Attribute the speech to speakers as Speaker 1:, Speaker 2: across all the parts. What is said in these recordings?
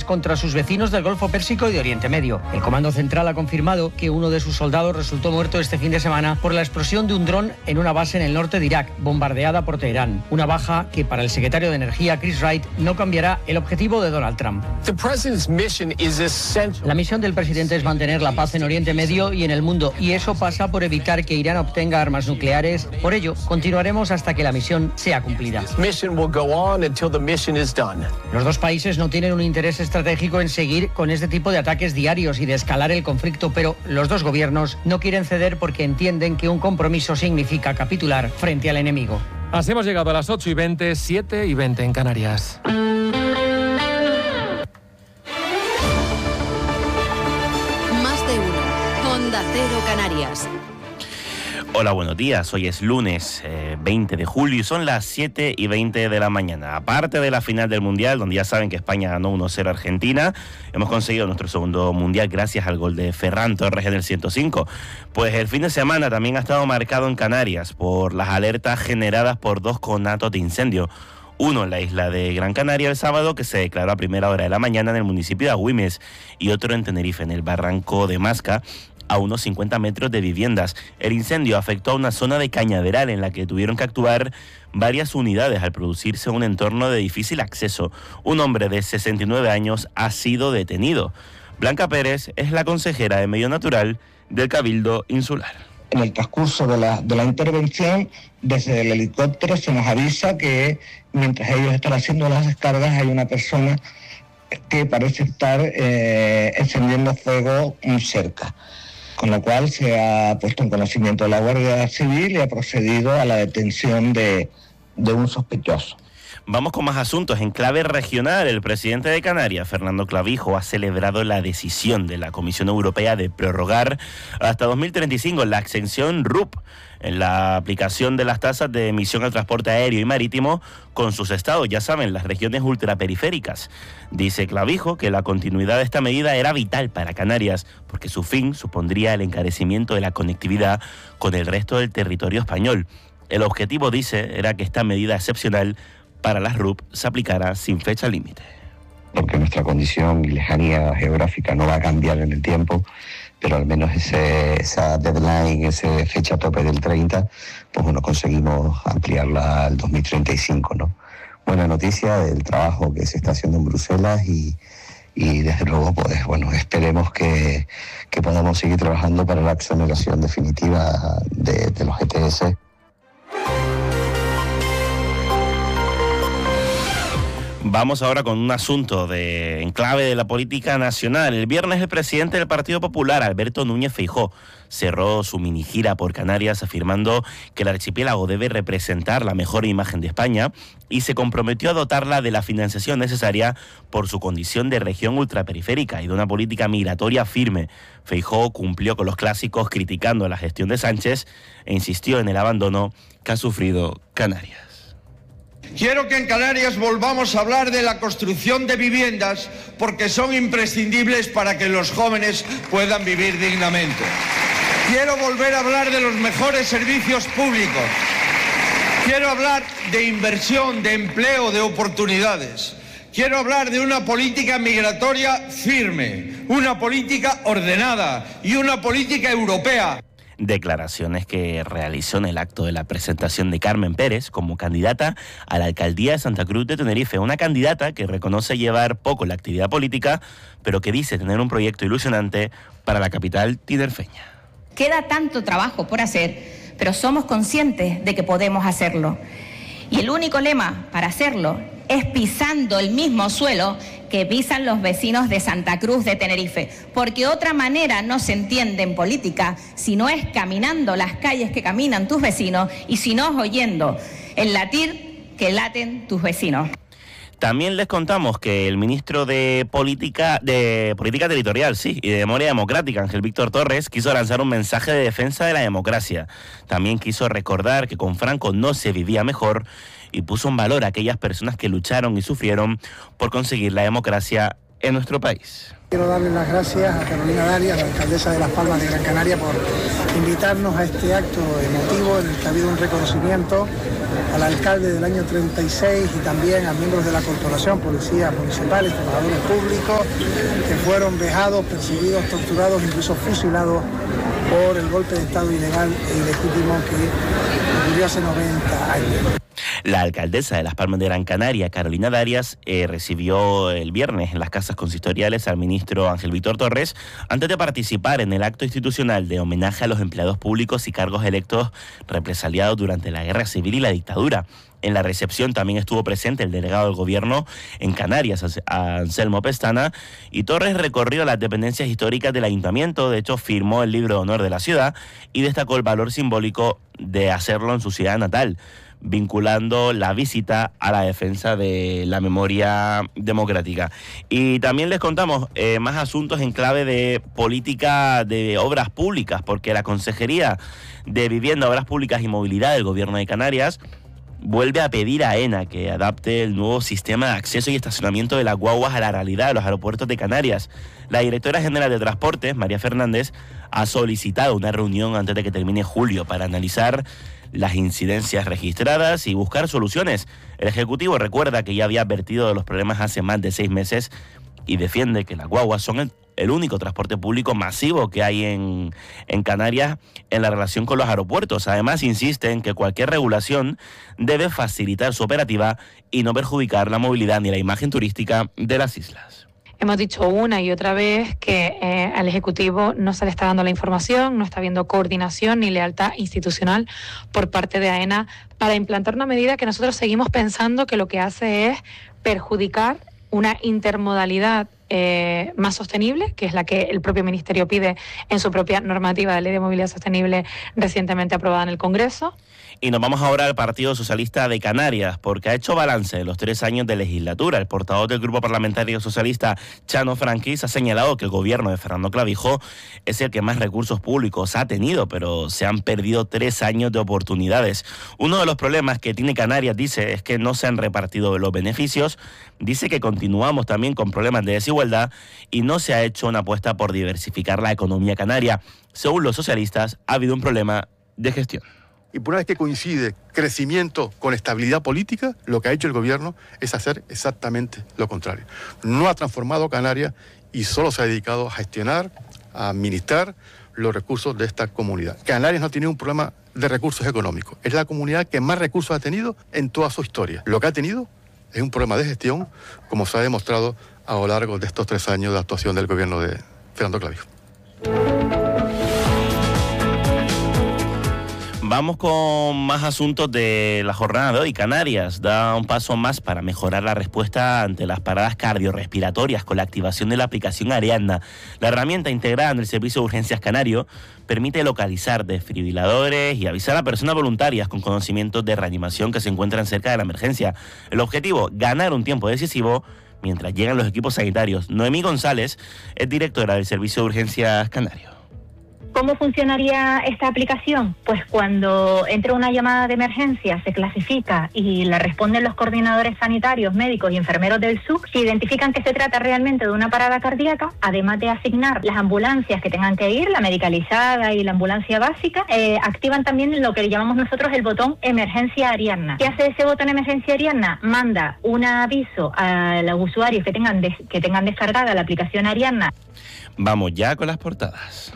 Speaker 1: contra sus vecinos del Golfo Pérsico y de Oriente Medio. El Comando Central ha confirmado que uno de sus soldados resultó muerto este fin de semana por la explosión de un dron en una base en el norte de Irak, bombardeada por Teherán. Una baja que para el secretario de Energía, Chris Wright, no cambiará el objetivo de Donald Trump. La misión del presidente es mantener la paz en Oriente Medio y en el mundo, y eso pasa por evitar que Irán obtenga armas nucleares. Por ello, continuaremos hasta que la misión sea cumplida. Los dos países no tienen un interés estratégico en seguir con este tipo de ataques diarios y de escalar el conflicto, pero los dos gobiernos no quieren ceder porque entienden que un compromiso significa capitular frente al enemigo.
Speaker 2: Así hemos llegado a las 8:20, 7:20 en Canarias.
Speaker 3: Más de uno. Onda Cero Canarias.
Speaker 4: Hola, buenos días. Hoy es lunes 20 de julio y son las 7:20 de la mañana. Aparte de la final del Mundial, donde ya saben que España ganó 1-0 a Argentina, hemos conseguido nuestro segundo Mundial gracias al gol de Ferran Torres en el 105. Pues el fin de semana también ha estado marcado en Canarias por las alertas generadas por dos conatos de incendio. Uno en la isla de Gran Canaria el sábado, que se declaró a primera hora de la mañana en el municipio de Agüimes, y otro en Tenerife, en el barranco de Masca, a unos 50 metros de viviendas. El incendio afectó a una zona de cañaveral en la que tuvieron que actuar varias unidades al producirse un entorno de difícil acceso. Un hombre de 69 años ha sido detenido. Blanca Pérez es la consejera de Medio Natural del Cabildo Insular.
Speaker 5: En el transcurso de la intervención, desde el helicóptero se nos avisa que mientras ellos están haciendo las descargas hay una persona que parece estar encendiendo fuego cerca. Con lo cual se ha puesto en conocimiento de la Guardia Civil y ha procedido a la detención de un sospechoso.
Speaker 4: Vamos con más asuntos. En clave regional, el presidente de Canarias, Fernando Clavijo, ha celebrado la decisión de la Comisión Europea de prorrogar hasta 2035 la exención RUP en la aplicación de las tasas de emisión al transporte aéreo y marítimo con sus estados, ya saben, las regiones ultraperiféricas. Dice Clavijo que la continuidad de esta medida era vital para Canarias porque su fin supondría el encarecimiento de la conectividad con el resto del territorio español. El objetivo, dice, era que esta medida excepcional para las RUP se aplicará sin fecha límite.
Speaker 6: Porque nuestra condición y lejanía geográfica no va a cambiar en el tiempo, pero al menos esa deadline, esa fecha tope del 30, pues bueno, conseguimos ampliarla al 2035, ¿no? Buena noticia del trabajo que se está haciendo en Bruselas y desde luego, pues bueno, esperemos que podamos seguir trabajando para la exoneración definitiva de los ETS.
Speaker 4: Vamos ahora con un asunto en clave de la política nacional. El viernes el presidente del Partido Popular, Alberto Núñez Feijóo, cerró su mini gira por Canarias afirmando que el archipiélago debe representar la mejor imagen de España y se comprometió a dotarla de la financiación necesaria por su condición de región ultraperiférica y de una política migratoria firme. Feijóo cumplió con los clásicos criticando la gestión de Sánchez e insistió en el abandono que ha sufrido Canarias.
Speaker 7: Quiero que en Canarias volvamos a hablar de la construcción de viviendas porque son imprescindibles para que los jóvenes puedan vivir dignamente. Quiero volver a hablar de los mejores servicios públicos. Quiero hablar de inversión, de empleo, de oportunidades. Quiero hablar de una política migratoria firme, una política ordenada y una política europea.
Speaker 4: Declaraciones que realizó en el acto de la presentación de Carmen Pérez como candidata a la alcaldía de Santa Cruz de Tenerife, una candidata que reconoce llevar poco la actividad política, pero que dice tener un proyecto ilusionante para la capital tinerfeña.
Speaker 8: Queda tanto trabajo por hacer, pero somos conscientes de que podemos hacerlo. Y el único lema para hacerlo es pisando el mismo suelo que pisan los vecinos de Santa Cruz de Tenerife, porque otra manera no se entiende en política si no es caminando las calles que caminan tus vecinos y si no es oyendo el latir que laten tus vecinos.
Speaker 4: También les contamos que el ministro de Política Territorial, y de Memoria Democrática, Ángel Víctor Torres, quiso lanzar un mensaje de defensa de la democracia. También quiso recordar que con Franco no se vivía mejor y puso en valor a aquellas personas que lucharon y sufrieron por conseguir la democracia en nuestro país.
Speaker 9: Quiero darle las gracias a Carolina Darias, la alcaldesa de Las Palmas de Gran Canaria, por invitarnos a este acto emotivo en el que ha habido un reconocimiento al alcalde del año 36 y también a miembros de la corporación, policías municipales, trabajadores públicos, que fueron vejados, perseguidos, torturados, incluso fusilados por el golpe de Estado ilegal e ilegítimo que ocurrió hace 90 años.
Speaker 4: La alcaldesa de Las Palmas de Gran Canaria, Carolina Darias, recibió el viernes en las casas consistoriales al ministro Ángel Víctor Torres antes de participar en el acto institucional de homenaje a los empleados públicos y cargos electos represaliados durante la Guerra Civil y la dictadura. En la recepción también estuvo presente el delegado del gobierno en Canarias, Anselmo Pestana, y Torres recorrió las dependencias históricas del ayuntamiento. De hecho, firmó el libro de honor de la ciudad y destacó el valor simbólico de hacerlo en su ciudad natal, vinculando la visita a la defensa de la memoria democrática. Y también les contamos más asuntos en clave de política de obras públicas, porque la Consejería de Vivienda, Obras Públicas y Movilidad del Gobierno de Canarias vuelve a pedir a AENA que adapte el nuevo sistema de acceso y estacionamiento de las guaguas a la realidad de los aeropuertos de Canarias. La directora general de Transportes, María Fernández, ha solicitado una reunión antes de que termine julio para analizar las incidencias registradas y buscar soluciones. El Ejecutivo recuerda que ya había advertido de los problemas hace más de 6 meses y defiende que las guaguas son el único transporte público masivo que hay en Canarias en la relación con los aeropuertos. Además, insiste en que cualquier regulación debe facilitar su operativa y no perjudicar la movilidad ni la imagen turística de las islas.
Speaker 10: Hemos dicho una y otra vez que al Ejecutivo no se le está dando la información, no está habiendo coordinación ni lealtad institucional por parte de AENA para implantar una medida que nosotros seguimos pensando que lo que hace es perjudicar una intermodalidad más sostenible, que es la que el propio Ministerio pide en su propia normativa de Ley de Movilidad Sostenible recientemente aprobada en el Congreso.
Speaker 4: Y nos vamos ahora al Partido Socialista de Canarias, porque ha hecho balance de los 3 años de legislatura. El portavoz del Grupo Parlamentario Socialista, Chano Franquis, ha señalado que el gobierno de Fernando Clavijo es el que más recursos públicos ha tenido, pero se han perdido 3 años de oportunidades. Uno de los problemas que tiene Canarias, dice, es que no se han repartido los beneficios. Dice que continuamos también con problemas de desigualdad y no se ha hecho una apuesta por diversificar la economía canaria. Según los socialistas, ha habido un problema de gestión.
Speaker 11: Y por una vez que coincide crecimiento con estabilidad política, lo que ha hecho el gobierno es hacer exactamente lo contrario. No ha transformado Canarias y solo se ha dedicado a gestionar, a administrar los recursos de esta comunidad. Canarias no tiene un problema de recursos económicos. Es la comunidad que más recursos ha tenido en toda su historia. Lo que ha tenido es un problema de gestión, como se ha demostrado a lo largo de estos 3 años de actuación del gobierno de Fernando Clavijo.
Speaker 4: Vamos con más asuntos de la jornada de hoy. Canarias da un paso más para mejorar la respuesta ante las paradas cardiorrespiratorias con la activación de la aplicación Ariadna. La herramienta integrada en el Servicio de Urgencias Canario permite localizar desfibriladores y avisar a personas voluntarias con conocimientos de reanimación que se encuentran cerca de la emergencia. El objetivo, ganar un tiempo decisivo mientras llegan los equipos sanitarios. Noemí González es directora del Servicio de Urgencias Canario.
Speaker 12: ¿Cómo funcionaría esta aplicación? Pues cuando entra una llamada de emergencia, se clasifica y la responden los coordinadores sanitarios, médicos y enfermeros del SUC, si identifican que se trata realmente de una parada cardíaca, además de asignar las ambulancias que tengan que ir, la medicalizada y la ambulancia básica, activan también lo que llamamos nosotros el botón Emergencia Ariadna. ¿Qué hace ese botón Emergencia Ariadna? Manda un aviso a los usuarios que tengan descargada la aplicación Ariadna.
Speaker 4: Vamos ya con las portadas.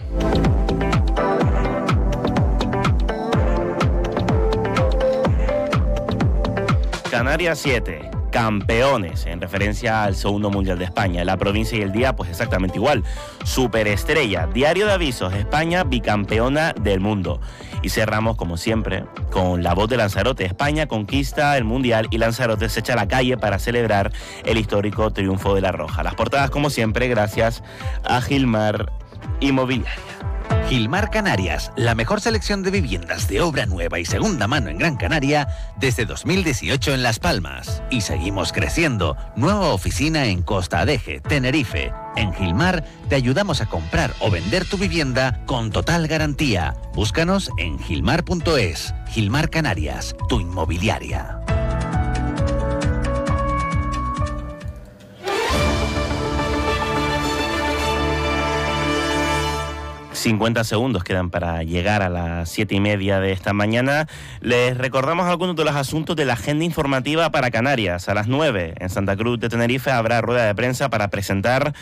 Speaker 4: Canarias 7, campeones, en referencia al segundo mundial de España. La provincia y el día, pues exactamente igual. Superestrella, diario de avisos, España bicampeona del mundo. Y cerramos, como siempre, con la voz de Lanzarote. España conquista el mundial y Lanzarote se echa a la calle para celebrar el histórico triunfo de la Roja. Las portadas, como siempre, gracias a Gilmar Inmobiliaria.
Speaker 13: Gilmar Canarias, la mejor selección de viviendas de obra nueva y segunda mano en Gran Canaria desde 2018 en Las Palmas. Y seguimos creciendo. Nueva oficina en Costa Adeje, Tenerife. En Gilmar te ayudamos a comprar o vender tu vivienda con total garantía. Búscanos en gilmar.es. Gilmar Canarias, tu inmobiliaria.
Speaker 4: 50 segundos quedan para llegar a las 7:30 de esta mañana. Les recordamos algunos de los asuntos de la agenda informativa para Canarias. A las 9 en Santa Cruz de Tenerife habrá rueda de prensa para presentar